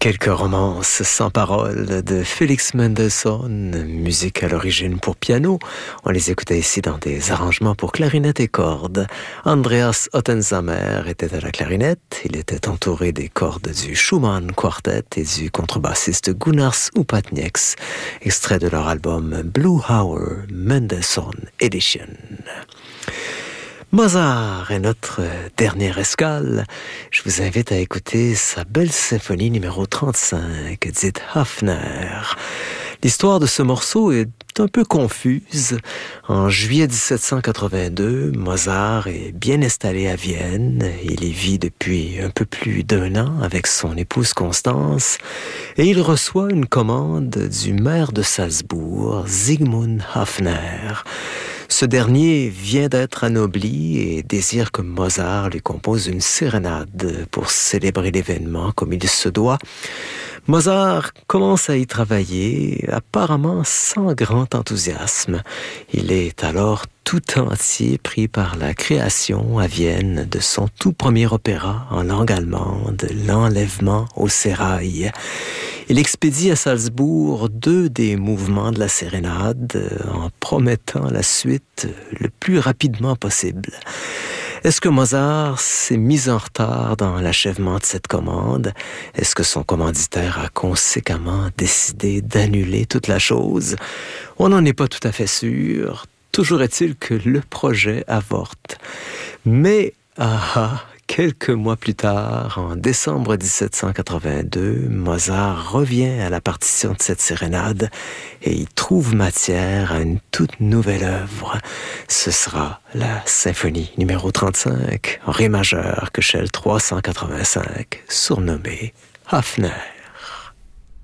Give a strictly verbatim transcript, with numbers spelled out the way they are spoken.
Quelques romances sans paroles de Félix Mendelssohn, musique à l'origine pour piano. On les écoutait ici dans des arrangements pour clarinette et cordes. Andreas Ottensamer était à la clarinette. Il était entouré des cordes du Schumann Quartet et du contrebassiste Gunnars Upatnieks, extrait de leur album Blue Hour Mendelssohn Edition. Mozart est notre dernière escale. Je vous invite à écouter sa belle symphonie numéro trente-cinq, dite Hafner. L'histoire de ce morceau est un peu confuse. En juillet dix-sept cent quatre-vingt-deux, Mozart est bien installé à Vienne. Il y vit depuis un peu plus d'un an avec son épouse Constance et il reçoit une commande du maire de Salzbourg, Sigmund Hafner. Ce dernier vient d'être anobli et désire que Mozart lui compose une sérénade pour célébrer l'événement comme il se doit. Mozart commence à y travailler, apparemment sans grand enthousiasme. Il est alors tout entier pris par la création à Vienne de son tout premier opéra en langue allemande, L'Enlèvement au sérail. Il expédie à Salzbourg deux des mouvements de la sérénade en promettant la suite le plus rapidement possible. Est-ce que Mozart s'est mis en retard dans l'achèvement de cette commande? Est-ce que son commanditaire a conséquemment décidé d'annuler toute la chose? On n'en est pas tout à fait sûr. Toujours est-il que le projet avorte. Mais, ah ah, quelques mois plus tard, en décembre dix-sept cent quatre-vingt-deux, Mozart revient à la partition de cette sérénade et y trouve matière à une toute nouvelle œuvre. Ce sera la symphonie numéro trente-cinq, en ré majeur, Köchel trois cent quatre-vingt-cinq, surnommée Hafner.